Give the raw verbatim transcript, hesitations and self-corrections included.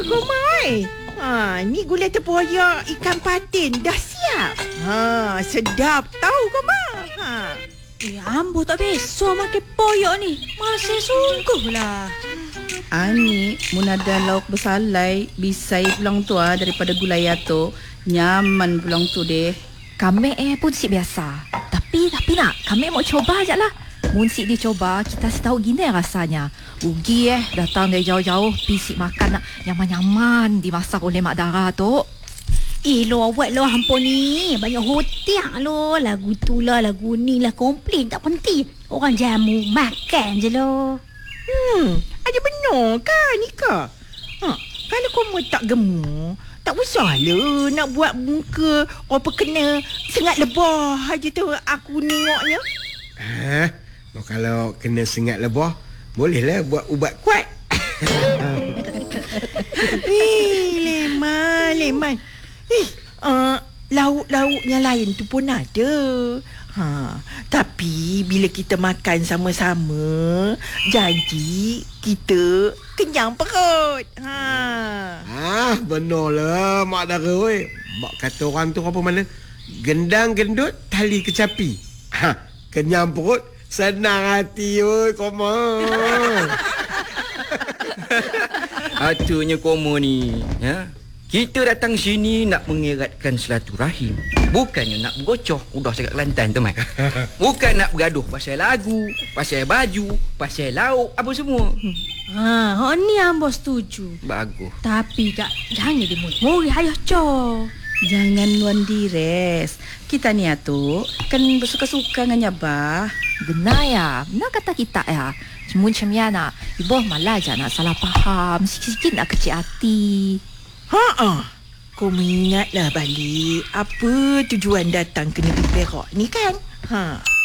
Komai. Ha, ni gulai tempoyak ikan patin dah siap. Ha, sedap tahu Koma. Ha. Eh, ambo tak biasa makan poyok ni. Masih sungguh lah. Ani, mun ada lauk bersalai, bisai pulang tu ah daripada gulai tu. Nyaman pulang tu deh. Kami eh pun si biasa. Tapi, tapi nak, kami mau coba je lah. Mun si dicoba, kita tahu gini rasanya. Rugi eh, datang dari jauh-jauh, pisik makan nak nyaman-nyaman dimasak oleh Mak Dara tu. Eh, lo awak lo hampun ni. Banyak hotiak lo. Lagu tu lah, lagu ni lah. Komplain tak penting. Orang jamu, makan je lo. Hmm, ada benar kan Nika? Ha, kalau kamu tak gemuk, tak usahlah nak buat muka apa kena sengat lebah aja tu aku nengoknya. Ha, kalau kena sengat lebah, bolehlah buat ubat kuat. Eh, Leman, Leman. Eh, uh, lauk-lauknya lain tu pun ada. Ha, tapi bila kita makan sama-sama, jadi kita kenyang perut. Ha. Ah, benarlah Mak Dara oi. Mak kata orang tu apa mana? Gendang gendut tali kecapi. Ha, kenyang perut, senang hati oi Koma. Atunya Koma ni, ya. Kita datang sini nak mengeratkan silaturahim. Bukannya nak bergocoh. Udah cakap Kelantan tu, Mat. Bukan nak bergaduh pasal lagu, pasal baju, pasal lauk, apa semua. Ha, hak ni ambo setuju. Bagus. Tapi kak, jangan dimuri-muri ayah co. Jangan luan dires. Kita ni tu kan bersuka-suka dengan nyabah. Benar ya, benar kata kita ya. Cuma macam ya nak, ibu malah je nak salah faham. Sikit-sikit nak kecil hati. Ha-ha. Kau mengingatlah balik apa tujuan datang ke negeri Perak ni kan? Ha.